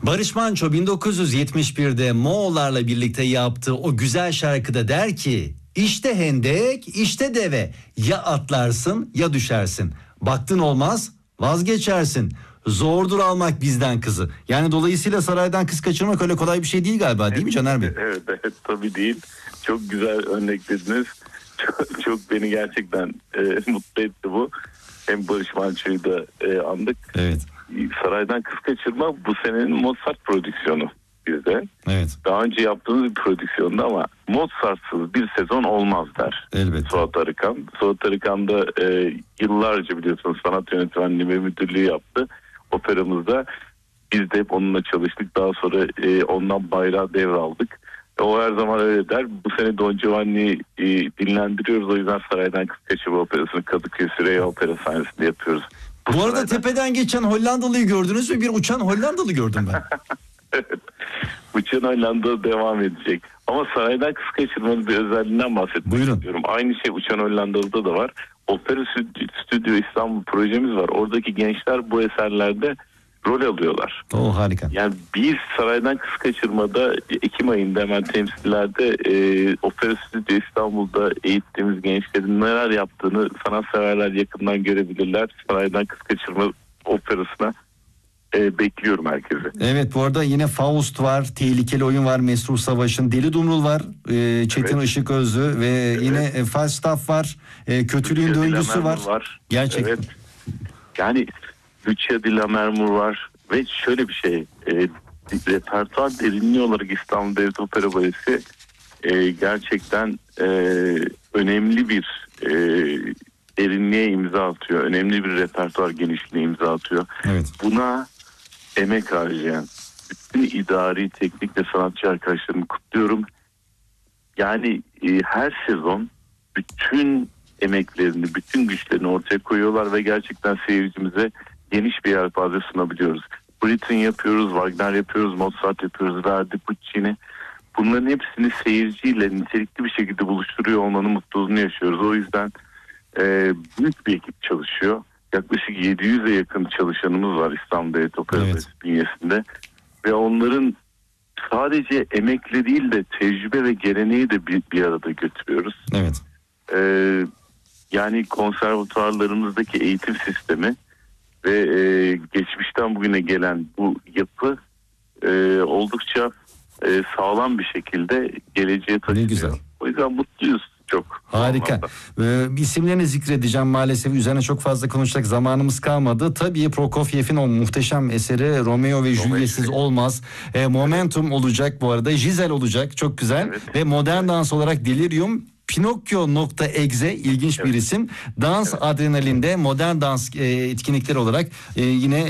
Barış Manço 1971'de Moğollarla birlikte yaptığı o güzel şarkıda der ki: İşte hendek, işte deve. Ya atlarsın ya düşersin. Baktın olmaz, vazgeçersin. Zordur almak bizden kızı. Yani dolayısıyla saraydan kız kaçırmak öyle kolay bir şey değil galiba, değil mi Caner Bey? Evet, tabii değil. Çok güzel örneklediniz. Çok beni gerçekten mutlu etti bu. Hem Barış Manço'yu da andık. Evet. Saraydan kız kaçırma bu senenin Mozart prodüksiyonu bizde. Evet. Daha önce yaptığımız bir prodüksiyonda ama Mozart'sız bir sezon olmaz der. Elbette. Suat Arıkan. Suat Arıkan da yıllarca biliyorsunuz sanat yönetmenliği ve müdürlüğü yaptı. Operamızda biz de hep onunla çalıştık. Daha sonra ondan bayrağı devraldık. O her zaman öyle der. Bu sene Don Giovanni'yi dinlendiriyoruz. O yüzden Saraydan Kız Kaçırma Operası'nı Kadıköy Süreyya Opera sahnesinde yapıyoruz. Bu arada tepeden geçen Hollandalı'yı gördünüz mü? Bir uçan Hollandalı gördüm ben. Evet. Uçan Hollanda devam edecek. Ama Saraydan Kız Kaçırma'nın bir özelliğinden bahsetmek istiyorum. Aynı şey Uçan Hollandalı'da da var. Opera Stüdyo İstanbul projemiz var. Oradaki gençler bu eserlerde rol alıyorlar. Oo, harika. Yani biz Saraydan Kız Kaçırma'da Ekim ayında hemen temsillerde Opera Stüdyo İstanbul'da eğittiğimiz gençlerin neler yaptığını sanatseverler yakından görebilirler. Saraydan Kız Kaçırma operasına bekliyorum herkese. Evet, bu arada yine Faust var, Tehlikeli Oyun var, Mesrur Savaş'ın, Deli Dumrul var, Çetin Evet. Işıközlü ve yine Falstaff var, Kötülüğün Döngüsü var. Gerçekten. Evet. Yani Lucia di Lammermoor var ve şöyle bir şey, repertuar derinliği olarak İstanbul Devlet Opera Balesi gerçekten önemli bir derinliğe imza atıyor. Önemli bir repertuar genişliğine imza atıyor. Evet. Buna emek harcayan bütün idari, teknik ve sanatçı arkadaşlarımı kutluyorum. Yani her sezon bütün emeklerini, bütün güçlerini ortaya koyuyorlar ve gerçekten seyircimize geniş bir yelpaze sunabiliyoruz. Britten yapıyoruz, Wagner yapıyoruz, Mozart yapıyoruz, Verdi, Puccini. Bunların hepsini seyirciyle nitelikli bir şekilde buluşturuyor olmanın mutluluğunu yaşıyoruz. O yüzden büyük bir ekip çalışıyor. Yaklaşık 700'e yakın çalışanımız var İstanbul Devlet Opera Balesi bünyesinde. Ve onların sadece emekle değil de tecrübe ve geleneği de bir arada götürüyoruz. Evet. Yani konservatuarlarımızdaki eğitim sistemi ve geçmişten bugüne gelen bu yapı oldukça sağlam bir şekilde geleceğe taşıyor. Ne güzel. O yüzden mutluyuz çok. Harika. İsimlerini zikredeceğim maalesef. Üzerine çok fazla konuşacak zamanımız kalmadı. Tabii Prokofiev'in o muhteşem eseri Romeo ve Juliet'siz olmaz. Momentum olacak bu arada. Giselle olacak. Çok güzel. Evet. Ve modern dans olarak Delirium. Pinokyo.exe ilginç bir isim. Dans Adrenalin'de modern dans etkinlikleri olarak yine